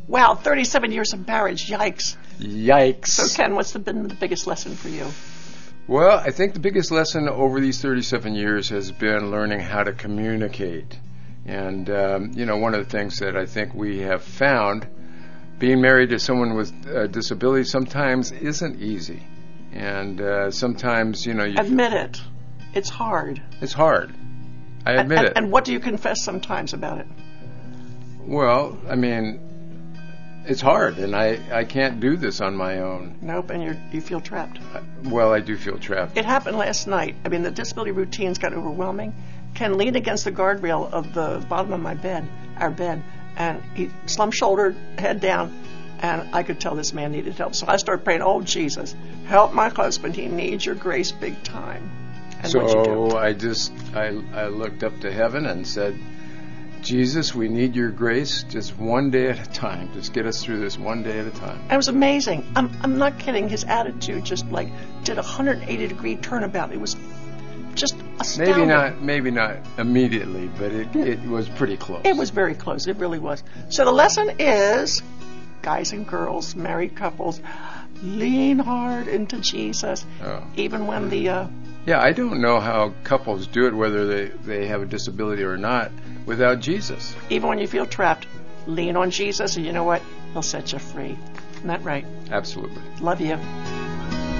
Wow, 37 years of marriage. Yikes. Yikes. So, Ken, what's been the biggest lesson for you? Well, I think the biggest lesson over these 37 years has been learning how to communicate. And, one of the things that I think we have found, being married to someone with a disability sometimes isn't easy. And sometimes, you Admit it. It's hard. It's hard. I admit it. And what do you confess sometimes about it? Well, it's hard, and I can't do this on my own. Nope, and you feel trapped. Well, I do feel trapped. It happened last night. The disability routines got overwhelming. Ken leaned against the guardrail of the bottom of our bed, and he slump-shouldered, head down, and I could tell this man needed help. So I started praying, oh, Jesus, help my husband. He needs your grace big time. And so I looked up to heaven and said, Jesus, we need your grace just one day at a time. Just get us through this one day at a time. And it was amazing. I'm not kidding. His attitude just did a 180-degree turnabout. It was just astounding. Maybe not immediately, but it was pretty close. It was very close. It really was. So the lesson is, guys and girls, married couples, lean hard into Jesus, even when the... Yeah, I don't know how couples do it, whether they have a disability or not, without Jesus. Even when you feel trapped, lean on Jesus, and you know what? He'll set you free. Isn't that right? Absolutely. Love you.